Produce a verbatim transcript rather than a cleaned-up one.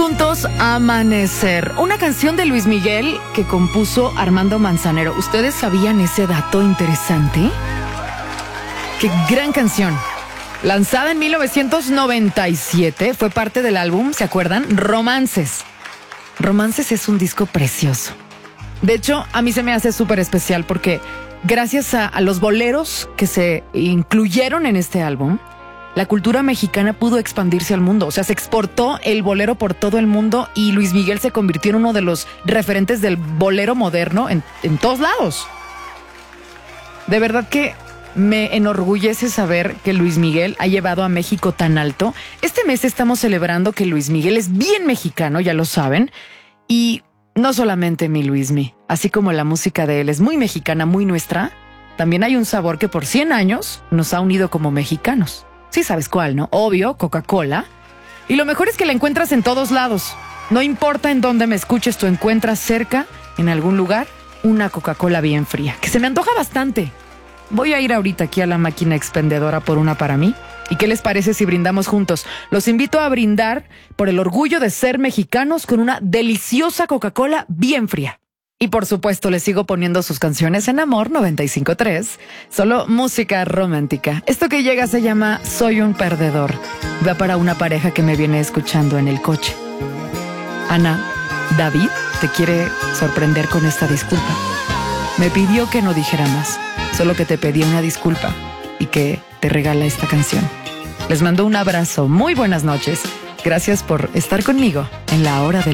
Juntos Amanecer, una canción de Luis Miguel que compuso Armando Manzanero. ¿Ustedes sabían ese dato interesante? ¡Qué gran canción! Lanzada en mil novecientos noventa y siete, fue parte del álbum, ¿se acuerdan? Romances. Romances es un disco precioso. De hecho, a mí se me hace súper especial porque gracias a, a los boleros que se incluyeron en este álbum, la cultura mexicana pudo expandirse al mundo. O sea, se exportó el bolero por todo el mundo y Luis Miguel se convirtió en uno de los referentes del bolero moderno en, en todos lados. De verdad que me enorgullece saber que Luis Miguel ha llevado a México tan alto. Este mes estamos celebrando que Luis Miguel es bien mexicano, ya lo saben. Y no solamente mi Luismi, así como la música de él es muy mexicana, muy nuestra, también hay un sabor que por cien años nos ha unido como mexicanos. Sí sabes cuál, ¿no? Obvio, Coca-Cola. Y lo mejor es que la encuentras en todos lados. No importa en dónde me escuches, tú encuentras cerca, en algún lugar, una Coca-Cola bien fría, que se me antoja bastante. Voy a ir ahorita aquí a la máquina expendedora por una para mí. ¿Y qué les parece si brindamos juntos? Los invito a brindar por el orgullo de ser mexicanos con una deliciosa Coca-Cola bien fría. Y por supuesto les sigo poniendo sus canciones en Amor noventa y cinco punto tres. Solo música romántica. Esto que llega se llama Soy un perdedor. Va para una pareja que me viene escuchando en el coche. Ana, David te quiere sorprender con esta disculpa. Me pidió que no dijera más, solo que te pedí una disculpa y que te regala esta canción. Les mando un abrazo, muy buenas noches. Gracias por estar conmigo en la hora del